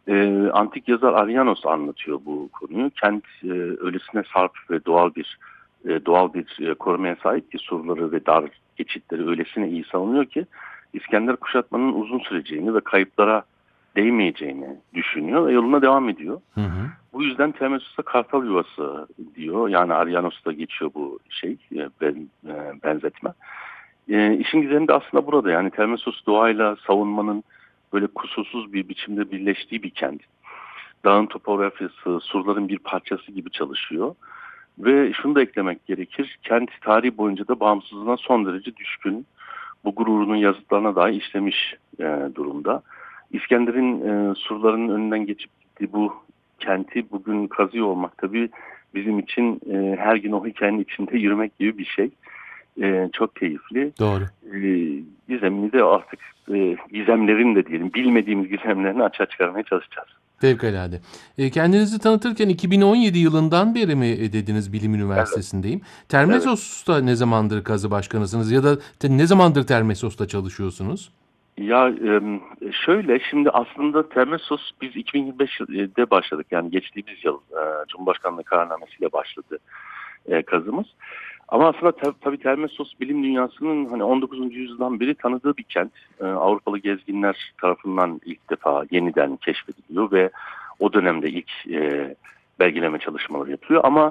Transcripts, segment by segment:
Antik yazar Arianos anlatıyor bu konuyu. Kent öylesine sarp ve doğal bir korumaya sahip ki surları ve dar geçitleri öylesine iyi savunuyor ki İskender kuşatmanın uzun süreceğini ve kayıplara değmeyeceğini düşünüyor ve yoluna devam ediyor. Hı hı. Bu yüzden Termesus'a kartal yuvası diyor. Yani Arianos'ta geçiyor bu benzetme. İşin gizemi de aslında burada. Yani Termesus doğayla savunmanın böyle kusursuz bir biçimde birleştiği bir kent. Dağın topografyası, surların bir parçası gibi çalışıyor. Ve şunu da eklemek gerekir. Kent tarihi boyunca da bağımsızlığına son derece düşkün. Bu gururunun yazıtlarına dahi işlemiş durumda. İskender'in surlarının önünden geçip gittiği bu kenti bugün kazıyor olmak tabii bizim için her gün o hikayenin içinde yürümek gibi bir şey. Çok keyifli. Doğru. E, Gizemini de artık gizemlerin de diyelim bilmediğimiz gizemlerini açığa çıkarmaya çalışacağız. Fevkalade. Kendinizi tanıtırken 2017 yılından beri mi dediniz Bilim Evet, Üniversitesi'ndeyim. evet. Termesos'ta ne zamandır kazı başkanısınız ya da ne zamandır Termesos'ta çalışıyorsunuz? Ya şöyle şimdi aslında Termesos biz 2025'de başladık yani geçtiğimiz yıl Cumhurbaşkanlığı kararnamesiyle başladı kazımız. Ama aslında tabii Termesos bilim dünyasının hani 19. yüzyıldan beri tanıdığı bir kent. Avrupalı gezginler tarafından ilk defa yeniden keşfediliyor ve o dönemde ilk belgeleme çalışmaları yapılıyor. Ama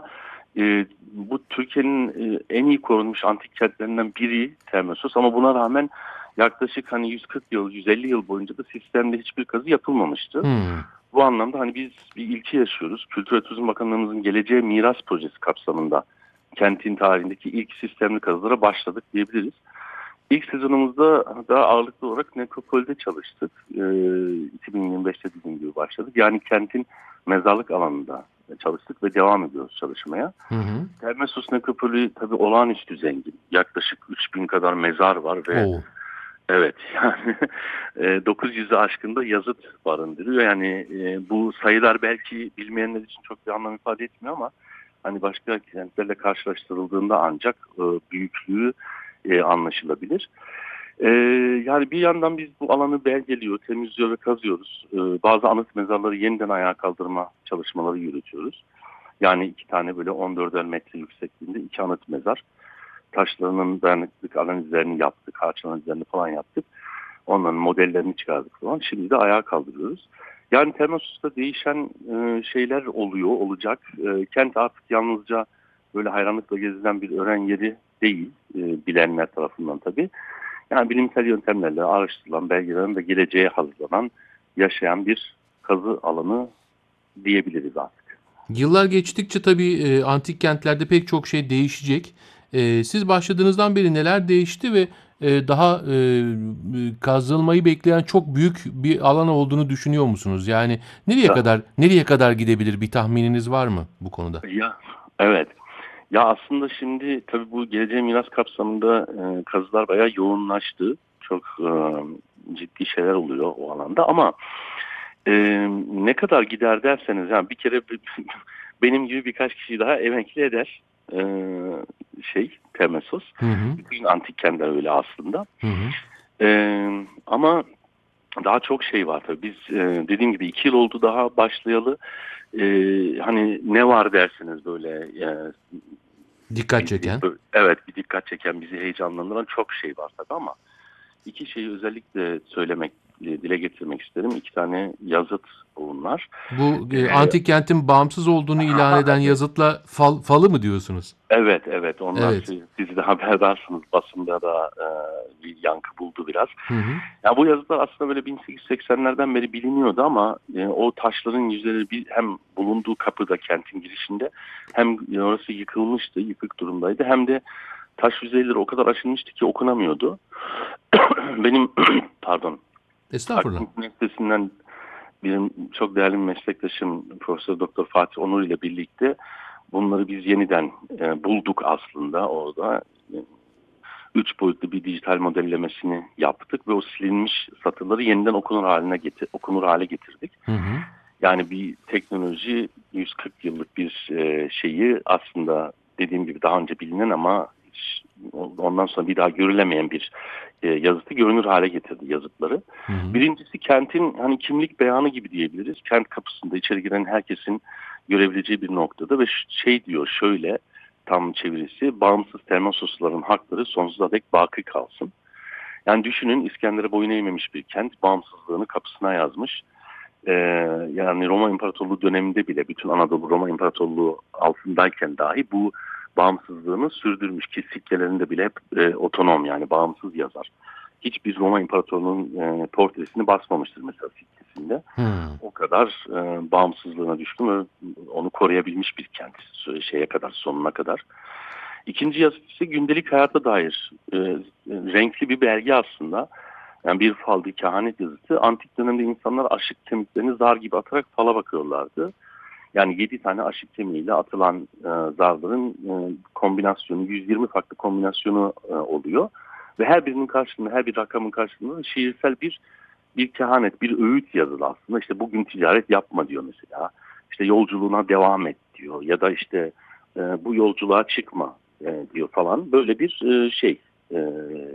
bu Türkiye'nin en iyi korunmuş antik kentlerinden biri Termesos ama buna rağmen yaklaşık hani 140 yıl, 150 yıl boyunca da sistemde hiçbir kazı yapılmamıştı. Hmm. Bu anlamda hani biz bir ilki yaşıyoruz. Kültür ve Turizm Bakanlığımızın Geleceğe Miras Projesi kapsamında kentin tarihindeki ilk sistemli kazılara başladık diyebiliriz. İlk sezonumuzda daha ağırlıklı olarak Nekropol'de çalıştık. 2025'te dediğim gibi başladık. Yani kentin mezarlık alanında çalıştık ve devam ediyoruz çalışmaya. Hı hı. Termesus Nekropolü tabii olağanüstü zengin. Yaklaşık 3000 kadar mezar var ve Oo. evet yani 900'ü aşkında yazıt barındırıyor. Yani bu sayılar belki bilmeyenler için çok bir anlam ifade etmiyor ama hani başka kentlerle karşılaştırıldığında ancak büyüklüğü anlaşılabilir. E, Yani bir yandan biz bu alanı belgeliyor, temizliyor ve kazıyoruz. Bazı anıt mezarları yeniden ayağa kaldırma çalışmaları yürütüyoruz. Yani iki tane böyle 14'er metre yüksekliğinde iki anıt mezar. Taşlarının dayanıklılık analizlerini yaptık, harç analizlerini falan yaptık. Onların modellerini çıkardık falan. Şimdi de ayağa kaldırıyoruz. Yani Termesus'ta değişen şeyler olacak. Kent artık yalnızca böyle hayranlıkla gezilen bir öğren yeri değil, bilenler tarafından tabii. Yani bilimsel yöntemlerle araştırılan, belgelenen ve geleceğe hazırlanan, yaşayan bir kazı alanı diyebiliriz artık. Yıllar geçtikçe tabii antik kentlerde pek çok şey değişecek. Siz başladığınızdan beri neler değişti ve daha kazılmayı bekleyen çok büyük bir alan olduğunu düşünüyor musunuz? Yani nereye kadar gidebilir bir tahmininiz var mı bu konuda? Ya, evet. Ya aslında şimdi tabii bu geleceğe miras kapsamında kazılar bayağı yoğunlaştı. Çok ciddi şeyler oluyor o alanda ama e, ne kadar gider derseniz yani bir kere benim gibi birkaç kişi daha emekli eder Termesos. Hı hı. Bütün antik kentler öyle aslında. Hı hı. Ama daha çok şey var tabii. Biz dediğim gibi 2 yıl oldu daha başlayalı. Hani ne var dersiniz böyle Dikkat çeken. evet bir dikkat çeken bizi heyecanlandıran çok şey var tabii ama iki şeyi özellikle dile getirmek isterim. İki tane yazıt bunlar. Bu Ee, antik kentin bağımsız olduğunu ilan eden evet. yazıtla falı mı diyorsunuz? Evet, evet. Onlar Evet. siz de haberdarsınız. Basında da bir yankı buldu biraz. Hı hı. Ya bu yazılar aslında böyle 1880'lerden beri biliniyordu ama o taşların yüzleri hem bulunduğu kapıda kentin girişinde hem orası yıkılmıştı, yıkık durumdaydı. Hem de taş yüzeyleri o kadar aşınmıştı ki okunamıyordu. Benim pardon, Estağfurullah. Akdeniz Üniversitesi'nden benim çok değerli bir meslektaşım Profesör Doktor Fatih Onur ile birlikte bunları biz yeniden bulduk aslında orada. 3 boyutlu bir dijital modellemesini yaptık ve o silinmiş satırları yeniden okunur hale getirdik. Hı hı. Yani bir teknoloji 140 yıllık bir şeyi aslında dediğim gibi daha önce bilinen ama hiç ondan sonra bir daha görülemeyen bir yazıtı görünür hale getirdi yazıtları. Hı hı. Birincisi kentin hani kimlik beyanı gibi diyebiliriz. Kent kapısında içeri giren herkesin görebileceği bir noktada ve şey diyor şöyle, tam çevirisi: bağımsız Termososların hakları sonsuza dek baki kalsın. Yani düşünün, İskender'e boyun eğmemiş bir kent bağımsızlığını kapısına yazmış. Ee, Yani Roma İmparatorluğu döneminde bile, bütün Anadolu Roma İmparatorluğu altındayken dahi bu bağımsızlığını sürdürmüş ki sikkelerinde bile hep otonom, yani bağımsız yazar. Hiçbir Roma İmparatorluğu'nun portresini basmamıştır mesela sikkesinde. Hı. O kadar bağımsızlığına düşkün ve onu koruyabilmiş bir kent şeye kadar, sonuna kadar. İkinci yazıt ise gündelik hayata dair renkli bir belge aslında. Yani bir fal, bir kehanet yazısı. Antik dönemde insanlar aşık kemiklerini zar gibi atarak fala bakıyorlardı. Yani 7 tane aşık kemiğiyle atılan zarların kombinasyonu, 120 farklı kombinasyonu oluyor. Ve her birinin karşılığında, her bir rakamın karşılığında şiirsel bir kehanet, bir öğüt yazılı aslında. İşte bugün ticaret yapma diyor mesela. İşte yolculuğuna devam et diyor. Ya da işte bu yolculuğa çıkma diyor falan. Böyle bir e,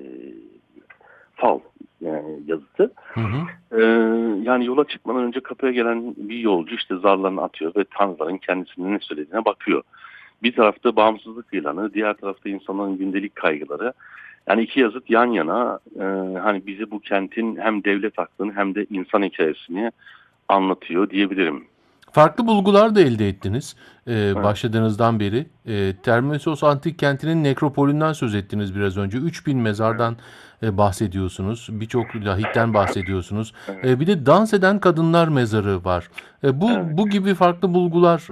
fal yazısı. Hı hı. Yani yola çıkmadan önce kapıya gelen bir yolcu işte zarlarını atıyor ve tanrıların kendisinin ne söylediğine bakıyor. Bir tarafta bağımsızlık ilanı, diğer tarafta insanların gündelik kaygıları. Yani iki yazıt yan yana hani bize bu kentin hem devlet aklını hem de insan hikayesini anlatıyor diyebilirim. Farklı bulgular da elde ettiniz Evet, başladığınızdan beri. Termessos Antik Kenti'nin nekropolünden söz ettiniz biraz önce. 3000 evet, mezardan bahsediyorsunuz. Birçok lahitten bahsediyorsunuz. evet, Bir de dans eden kadınlar mezarı var. evet. Bu gibi farklı bulgular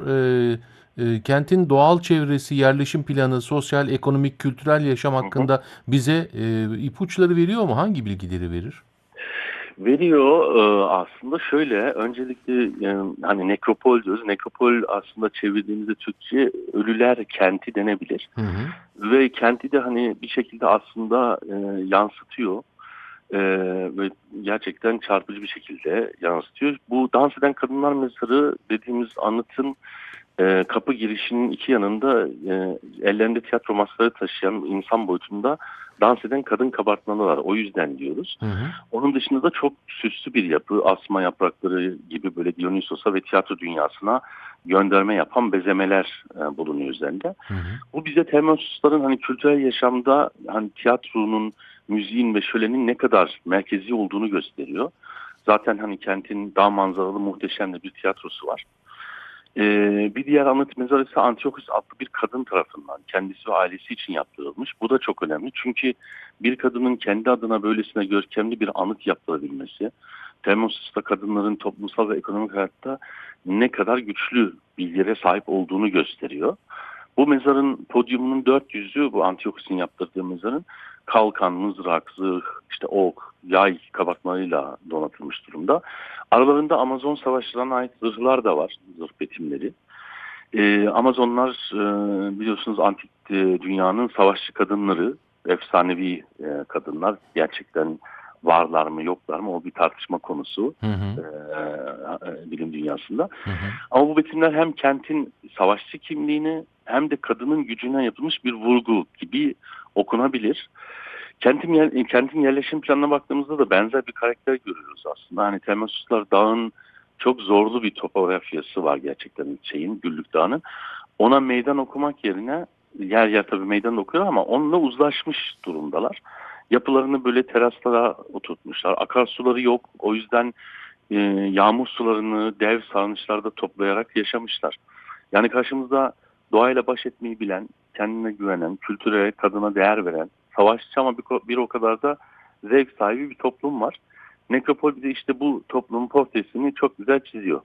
kentin doğal çevresi, yerleşim planı, sosyal, ekonomik, kültürel yaşam Hı hı. hakkında bize ipuçları veriyor mu? Hangi bilgileri verir? Veriyor aslında şöyle, öncelikle hani nekropol diyoruz. Nekropol aslında çevirdiğimizde Türkçe ölüler kenti denebilir. Hı hı. Ve kenti de hani bir şekilde aslında yansıtıyor. E, Ve gerçekten çarpıcı bir şekilde yansıtıyor. Bu dans eden kadınlar mezarı dediğimiz anıtın kapı girişinin iki yanında ellerinde tiyatro masaları taşıyan insan boyutunda dans eden kadın kabartmaları var. O yüzden diyoruz. Hı hı. Onun dışında da çok süslü bir yapı. Asma yaprakları gibi böyle Dionysos'a ve tiyatro dünyasına gönderme yapan bezemeler bulunuyor üzerinde. Hı hı. Bu bize Termososların hani kültürel yaşamda hani tiyatronun, müziğin ve şölenin ne kadar merkezi olduğunu gösteriyor. Zaten hani kentin daha manzaralı muhteşem de bir tiyatrosu var. Bir diğer anıt mezar ise Antiochus adlı bir kadın tarafından kendisi ve ailesi için yaptırılmış. Bu da çok önemli çünkü bir kadının kendi adına böylesine görkemli bir anıt yaptırabilmesi, Termossus'ta kadınların toplumsal ve ekonomik hayatta ne kadar güçlü bilgilere sahip olduğunu gösteriyor. Bu mezarın podyumunun 400'ü, bu Antiochus'un yaptırdığı mezarın kalkan, mızrak, zırh, işte ok, yay kabartmalarıyla donatılmış durumda. Aralarında Amazon savaşçılarına ait zırhlar da var, zırh betimleri. Amazonlar biliyorsunuz antik dünyanın savaşçı kadınları, efsanevi kadınlar. Gerçekten varlar mı yoklar mı o bir tartışma konusu Hı hı. bilim dünyasında. Hı hı. Ama bu betimler hem kentin savaşçı kimliğini hem de kadının gücüne yapılmış bir vurgu gibi okunabilir. Kentin yerleşim planına baktığımızda da benzer bir karakter görüyoruz aslında. Hani Termossuslar dağın çok zorlu bir topografyası var gerçekten Güllük Dağı'nın. Ona meydan okumak yerine yer yer tabii meydan okuyor ama onunla uzlaşmış durumdalar. Yapılarını böyle teraslara oturtmuşlar. Akarsuları yok. O yüzden e, yağmur sularını dev sarnıçlarda toplayarak yaşamışlar. Yani karşımızda doğayla baş etmeyi bilen, kendine güvenen, kültüre, kadına değer veren, savaşçı ama bir o kadar da zevk sahibi bir toplum var. Nekropol bize işte bu toplumun portresini çok güzel çiziyor.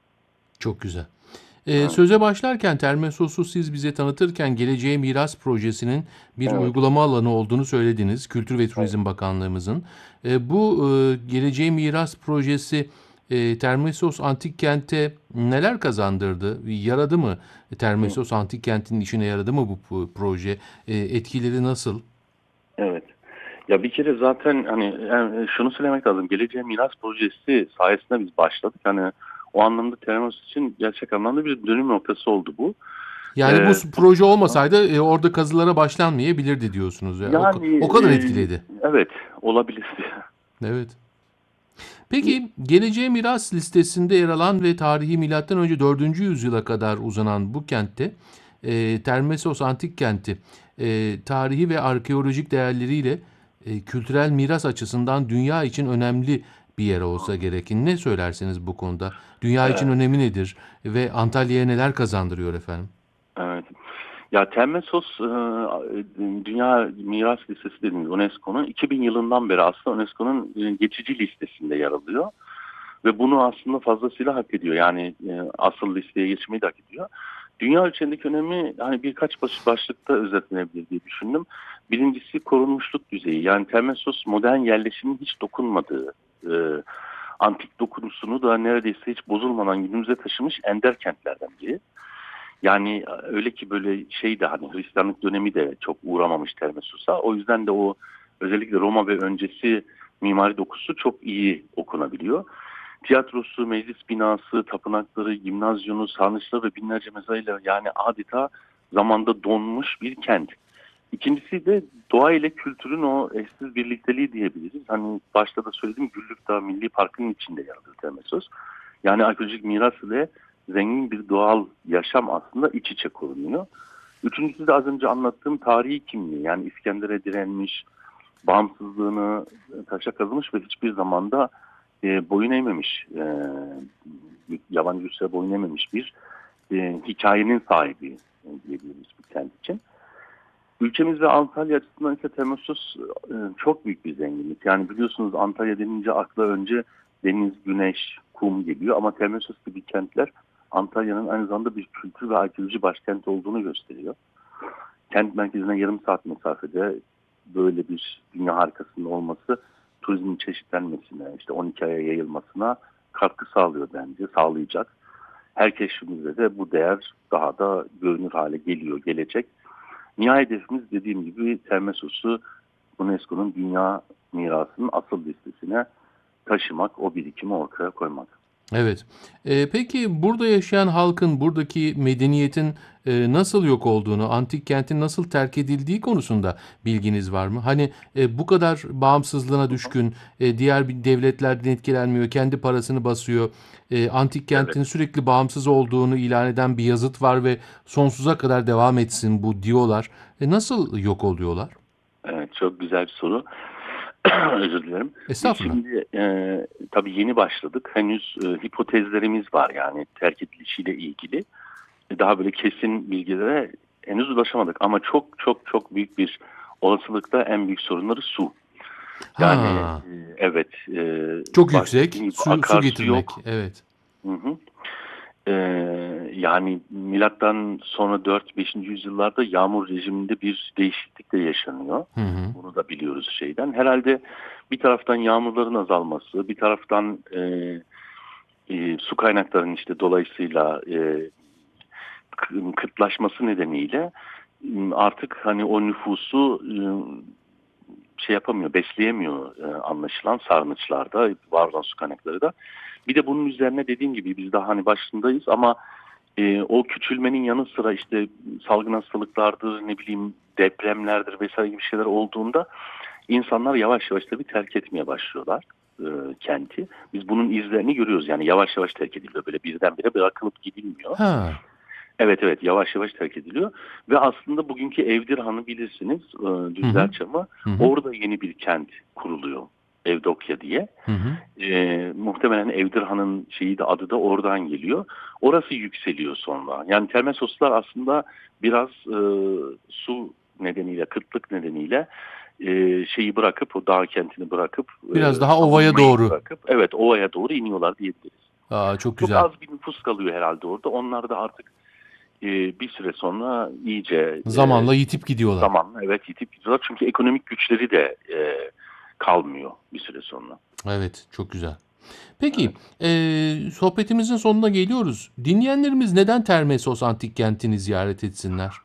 Çok güzel. Evet, Söze başlarken Termessos'u siz bize tanıtırken Geleceğe Miras Projesi'nin bir evet, uygulama alanı olduğunu söylediniz. Kültür ve evet. Turizm Bakanlığımızın. Bu Geleceğe Miras Projesi Termessos Antik Kent'e neler kazandırdı? Yaradı mı? Hı, Termessos Antik Kent'in işine yaradı mı bu proje? Etkileri nasıl? evet. Ya bir kere zaten hani yani şunu söylemek lazım. Geleceğe Miras Projesi sayesinde biz başladık. Hani o anlamda Termos için gerçek anlamda bir dönüm noktası oldu bu. Yani bu Bu proje olmasaydı orada kazılara başlanmayabilirdi diyorsunuz. Ya. yani O kadar etkiledi. evet, olabilir. Evet. Peki geleceğe miras listesinde yer alan ve tarihi milattan önce 4. yüzyıla kadar uzanan bu kentte Termessos antik kenti tarihi ve arkeolojik değerleriyle kültürel miras açısından dünya için önemli bir yer olsa gerek. Ne söylersiniz bu konuda? Dünya için Evet, önemi nedir ve Antalya'ya neler kazandırıyor efendim? evet. Ya Termessos Dünya Miras Listesi dediğimiz UNESCO'nun 2000 yılından beri aslında UNESCO'nun geçici listesinde yer alıyor. Ve bunu aslında fazlasıyla hak ediyor. Yani asıl listeye geçmeyi de hak ediyor. Dünya ölçeğindeki önemi hani birkaç başlıkta özetlenebilir diye düşündüm. Birincisi korunmuşluk düzeyi. Yani Termessos modern yerleşimin hiç dokunmadığı, e, antik dokunusunu da neredeyse hiç bozulmadan günümüze taşımış ender kentlerden biri. Yani öyle ki böyle şey de hani Hristiyanlık dönemi de çok uğramamış Termessos'a. O yüzden de o özellikle Roma ve öncesi mimari dokusu çok iyi okunabiliyor. Tiyatrosu, meclis binası, tapınakları, gimnazyonu, sarnıçları ve binlerce mezarıyla yani adeta zamanda donmuş bir kent. İkincisi de doğa ile kültürün o eşsiz birlikteliği diyebiliriz. Hani başta da söylediğim Güllük Dağı Milli Parkı'nın içinde yer alıyor Termessos. Yani arkeolojik miras ile zengin bir doğal yaşam aslında iç içe korunuyor. Üçüncüsü de az önce anlattığım tarihi kimliği. Yani İskender'e direnmiş, bağımsızlığını taşa kazımış ve hiçbir zamanda boyun eğmemiş, yabancı güçlere boyun eğmemiş bir hikayenin sahibi diyebiliriz bu kent için. Ülkemiz ve Antalya açısından ise Termessos çok büyük bir zenginlik. Yani biliyorsunuz Antalya denince akla önce deniz, güneş, kum geliyor ama Termessos gibi kentler Antalya'nın aynı zamanda bir kültür ve arkeoloji başkenti olduğunu gösteriyor. Kent merkezine yarım saat mesafede böyle bir dünya harikasının olması turizmin çeşitlenmesine, işte 12 aya yayılmasına katkı sağlıyor bence, sağlayacak. Her keşfimizde de bu değer daha da görünür hale geliyor, gelecek. Nihai hedefimiz dediğim gibi Termessos'u UNESCO'nun Dünya Mirası'nın asıl listesine taşımak, o birikimi ortaya koymak. Evet. Peki burada yaşayan halkın, buradaki medeniyetin nasıl yok olduğunu, antik kentin nasıl terk edildiği konusunda bilginiz var mı? Hani bu kadar bağımsızlığına düşkün, diğer bir devletlerden etkilenmiyor, kendi parasını basıyor. Antik Evet. kentin sürekli bağımsız olduğunu ilan eden bir yazıt var ve sonsuza kadar devam etsin bu diyorlar. Nasıl yok oluyorlar? Evet, çok güzel bir soru. Özür dilerim. Biz Estağfurullah. şimdi tabii yeni başladık. Henüz hipotezlerimiz var yani terk edilişiyle ilgili. Daha böyle kesin bilgilere henüz ulaşamadık. Ama çok çok çok büyük bir olasılıkla en büyük sorunları su. Yani Ha, evet, çok yüksek, bahsettiğim gibi su akarsu getirmek. yok. Evet. Hı hı. E, Yani milattan sonra 4-5. yüzyıllarda yağmur rejiminde bir değişiklik de yaşanıyor. Hı hı. Bunu da biliyoruz şeyden. Herhalde bir taraftan yağmurların azalması, bir taraftan su kaynaklarının işte dolayısıyla kıtlaşması nedeniyle artık hani o nüfusu şey yapamıyor, besleyemiyor anlaşılan sarnıçlarda, var olan su kaynakları da. Bir de bunun üzerine dediğim gibi biz daha hani başındayız ama o küçülmenin yanı sıra işte salgın hastalıklardır, ne bileyim depremlerdir vesaire gibi şeyler olduğunda insanlar yavaş yavaş tabii terk etmeye başlıyorlar kenti. Biz bunun izlerini görüyoruz yani yavaş yavaş terk ediliyor. Böyle birdenbire bırakılıp gidilmiyor. Ha. Evet, evet, yavaş yavaş terk ediliyor ve aslında bugünkü Evdirhan'ı bilirsiniz, Hı hı. Düzlerçam'ı, Hı hı. orada yeni bir kent kuruluyor, Evdokya diye. Hı hı. Muhtemelen Evdirhan'ın şeyi de adı da oradan geliyor. Orası yükseliyor sonra. Yani Termessoslar aslında biraz su nedeniyle, kıtlık nedeniyle şeyi bırakıp, o dağ kentini bırakıp, Biraz daha ovaya savunmayı doğru. bırakıp, evet ovaya doğru iniyorlar diyebiliriz. Aa, çok Çok güzel. az bir nüfus kalıyor herhalde orada. Onlar da artık bir süre sonra iyice Zamanla yitip gidiyorlar. zamanla evet yitip gidiyorlar. Çünkü ekonomik güçleri de kalmıyor bir süre sonra. Evet, çok güzel. Evet. Peki, sohbetimizin sonuna geliyoruz. Dinleyenlerimiz neden Termessos antik kentini ziyaret etsinler?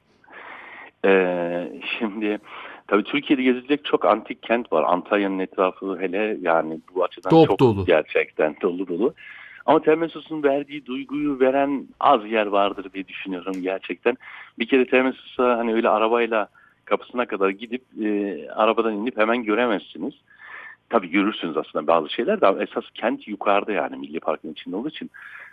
Şimdi tabii Türkiye'de gezilecek çok antik kent var. Antalya'nın etrafı hele yani bu açıdan Dop çok dolu. gerçekten dolu dolu. Ama Termesos'un verdiği duyguyu veren az yer vardır diye düşünüyorum gerçekten. Bir kere Termesos'a hani öyle arabayla kapısına kadar gidip arabadan inip hemen göremezsiniz. Tabii görürsünüz aslında bazı şeyler de, ama esas kent yukarıda, yani Milli Park'ın içinde olduğu için.